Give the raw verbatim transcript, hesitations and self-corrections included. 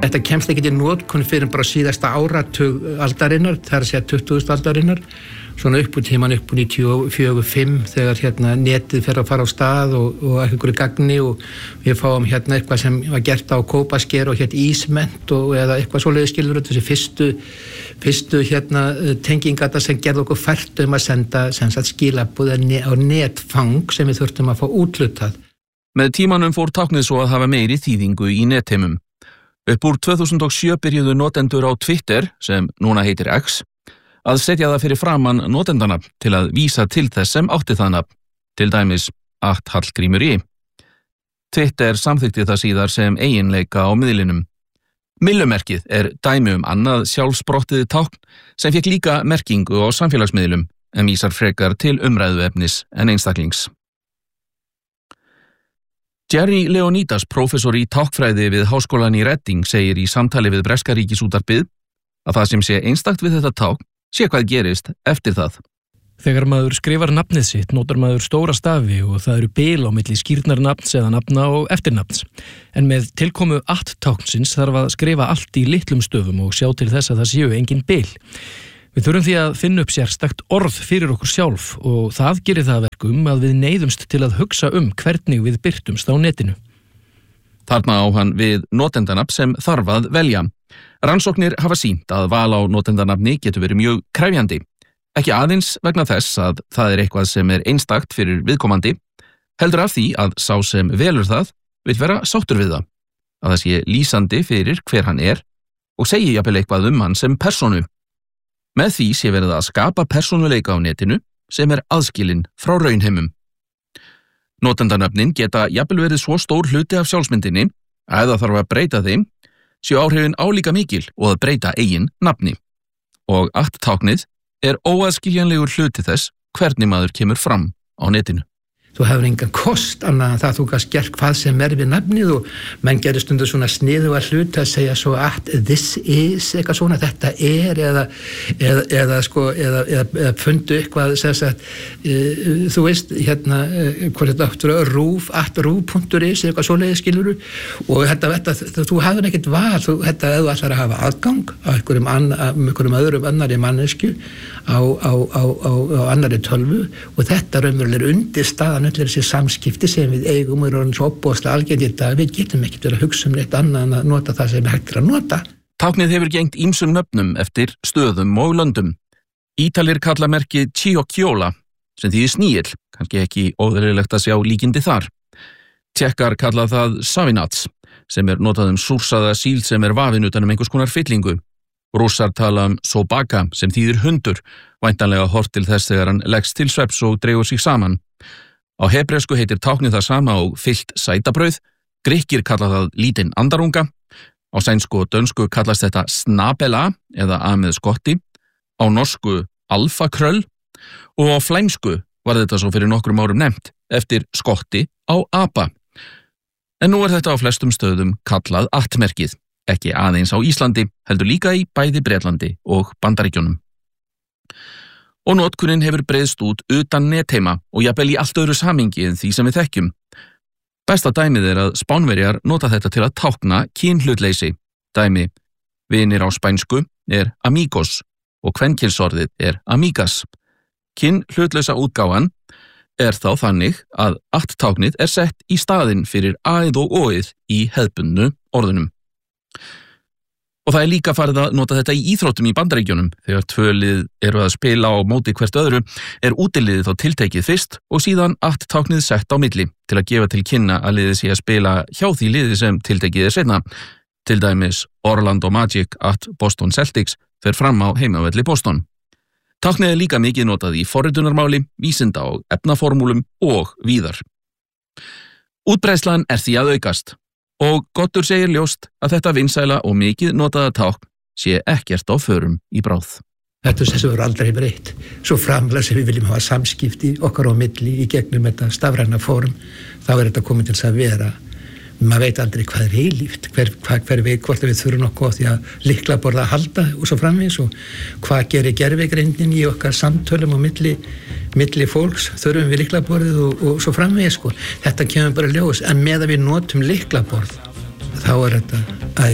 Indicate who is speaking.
Speaker 1: Þetta kemst ekki til notkun fyrir bara síðasta áratug aldarinnar, það er að segja tuttugustu aldarinnar, svona upp úr tíman upp úr níutíu og fjögur fimm þegar hérna netið fer að fara á stað og, og einhverju gagni og við fáum hérna eitthvað sem var gert á kópasker og hérna ísment og eða eitthvað svoleiðis skilur þessi fyrstu, fyrstu hérna tengingata sem gerði okkur fært um að senda sem sagt skilaboð á netfang sem við þurftum að fá úthlutað.
Speaker 2: Með tímanum fór táknið svo að hafa meiri þýðingu í netheimum. Upp úr tvö þúsund og sjö byrjuðu notendur á Twitter, sem núna heitir X, að setja það fyrir framan notendanafn til að vísa til þess sem átti það nafn, til dæmis at Hallgrímur í. Twitter samþykkti það síðar sem eiginleika á miðlinum. Millumerkið er dæmi um annað sjálfsprottið tákn sem fékk líka merkingu á samfélagsmiðlum en vísar frekar til umræðuefnis en einstaklings. Jerry Leonidas, prófessor í táknfræði við háskólann í Reading, segir í samtali við breska ríkisútvarpið að það sem sé einstakt við þetta tákn sé hvað gerist eftir það.
Speaker 3: Þegar maður skrifar nafnið sitt notar maður stóra stafi og það eru bil á milli skírnarnafns eða nafna og eftirnafns. En með tilkomu at-táknsins þarf að skrifa allt í litlum stöfum og sjá til þess að það séu engin bil. Við þurfum því að finna upp sérstakt orð fyrir okkur sjálf og það gerir það verkum að við neyðumst til að hugsa um hvernig við birtumst á netinu.
Speaker 2: Þarna á hann við notendanafn sem þarf að velja. Rannsóknir hafa sýnt að val á notendanafni getur verið mjög krefjandi. Ekki aðeins vegna þess að það er eitthvað sem er einstakt fyrir viðkomandi, heldur af því að sá sem velur það vill vera sáttur við það. Að það sé lýsandi fyrir hver hann er og segi jafnvel eitthvað um hann sem persónu. Með því sé verið að skapa persónuleika á netinu sem er aðskilinn frá raunheimum. Notendanöfnin geta jafnvel verið svo stór hluti af sjálfsmyndinni að það þarf að breyta þeim, séu áhrifin álíka mikil og að breyta eigin nafni. Og at-táknið er óaðskiljanlegur hluti þess hvernig maður kemur fram á netinu.
Speaker 1: Þú hefur engan kost annað en það þú gast gert hvað sem er við nafnið og menn gerir stundu svona sniðuga hluti að segja svo at this is eitthvað svona, þetta er eða, eða, eða sko eða, eða, eða fundu eitthvað sem sagt, uh, þú veist hérna uh, hvað þetta áttur að rúf at rúf.is eitthvað svoleiðis skiluru og þetta, þetta þú hafður ekkert val þú, þetta eða þú ætlar að hafa aðgang á einhverjum, anna, einhverjum öðrum annari mannesku á, á, á, á, á annari tölvu og þetta raunverulega er undir staðan allir þessi samskipti sem við eigum og erum svo opbóðslega algengt í dag, við getum ekkert verið að hugsa um neitt annað en að nota það sem er hægt að nota.
Speaker 2: Táknið hefur gegnt ýmsum nöfnum eftir stöðum og löndum. Ítalir kalla merkið Ciocchiola, sem þýðir sníill, kannski ekki óðurlegt að sjá líkindi þar. Tékkar kalla það Savinats, sem er notað um súrsaða síld sem er vafin utan um einhvers konar fyllingu. Rússar tala um sobaka, sem þýðir hundur, væntanlega hort til þess þegar hann leggst til svefns og dregur sig saman. Á hebresku heitir táknið það sama og fyllt sætabrauð, Grikkir kalla það lítinn andarunga, á sænsku og dönsku kallast þetta snabela eða a með skotti, á norsku alfakröll og á flæmsku var þetta svo fyrir nokkrum árum nefnt eftir skotti á apa. En nú er þetta á flestum stöðum kallað at-merkið, ekki aðeins á Íslandi, heldur líka í bæði Bretlandi og Bandaríkjunum. Og notkunin hefur breiðst út utan netheima og jafnvel í allt öðru samhengi en því sem við þekkjum. Besta dæmið er að Spánverjar nota þetta til að tákna kynhlutleysi. Dæmi, vinir á spænsku er amigos og kvenkynsorðið er amigas. Kynhlutlausa útgáfan er þá þannig að at-táknið er sett í staðinn fyrir aið og óið í hefðbundnu orðunum. Og það er líka farið að nota þetta í íþróttum í Bandaríkjunum. Þegar tvö lið eru að spila á móti hvert öðru er útiliðið þá tiltekið fyrst og síðan at-táknið sett á milli til að gefa til kynna að liðið sé að spila hjá því liði sem tiltekið er seinna. Til dæmis Orlando Magic at Boston Celtics fer fram á heimavelli Boston. Táknið er líka mikið notað í forritunarmáli, vísinda og efnaformúlum og víðar. Útbreiðslan er því að aukast. Og Gottur segir ljóst að þetta vinsæla og mikið notaða tákn sé ekkert á förum í bráð.
Speaker 1: Þetta er þessu verður aldrei breytt. Svo framlega sem við viljum hafa samskipti okkar á milli í gegnum þetta stafræna fórum, þá er þetta komið til þess að vera. Maður veit aldrei hvað er eilíft, hver, hver, hver við, hvort við þurfum nokkuð á því að lyklaborða að halda og svo framvegis og hvað gerir gervigreindin í okkar samtölum og milli, milli fólks, þurfum við lyklaborðið og, og svo framvegis sko. Þetta kemur bara ljós, en meðan við notum lyklaborð, þá er þetta að